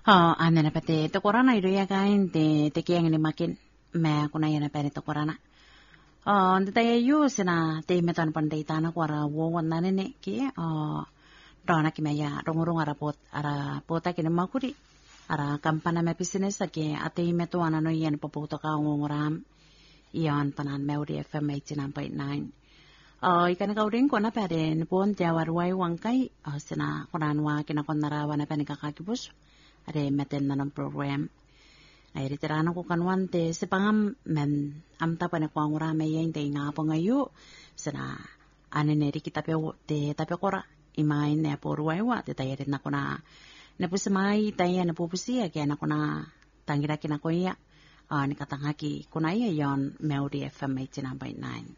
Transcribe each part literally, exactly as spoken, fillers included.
Oh, ane na pati to korana ido ya kain te te kiang ni makin me kuna yana pere to korana. Oh, nda ya yu sina te metan pandai tana kwara wo wana ne ki oh dona ki me ya rongurung ara pot ara pota ki makuri ara kampana me business ki ate meto ana no yan popoto ka ngoram iyan tanan Melody F M eighty-nine point nine. Oh, ikan kau ring kona pere ni pon jawar wai wangkai oh sina koranwa kina konara wana pene kakakibus. Ada meten nanam program. Ay retirana ko kanwan te sepangam men am ta pane ko ngura me yen te nga po ngayu sana ane neri kita pe te tapi kora imai ne por waiwa te tayere na kona ne pusemai tayen ne pupusi ya ke na kona tangira kina ko ya ani katangaki kona ya yon Melody F M eighty-nine point nine.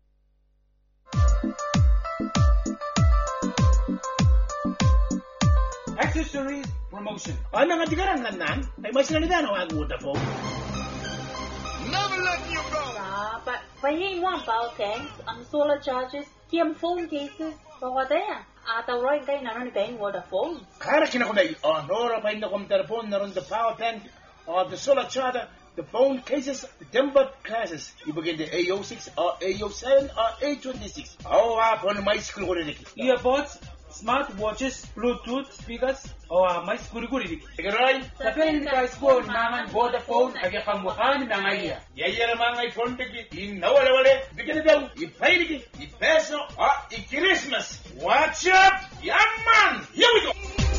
Accessories promotion. Ano nga tigarang nan? Ay mas nalita no ang Vodafone. Never let you go. Ah, but paying one power tank, ang solar charges, kiam phone cases, pawadaya. Ata roy kay nanon kay Vodafone. Kara kina ko na oh nora pa inda kom telephone naron the power tank or the solar charger, the phone cases, the tempered classes. Ibigay the A O six or A O seven or A twenty-six. Oh, apon may school ko rin iki. Earbuds, smart watches, Bluetooth speakers, o uh, mais guri-guri. Tagaroy, Sa Pilipinas po naman Vodafone ay kamuhan ng iya. yayara mga iPhone tiki, inawala-wala, bigyan na daw, ipay tiki, ipeso, ah, i-Christmas. Watch up, yaman! Here we go!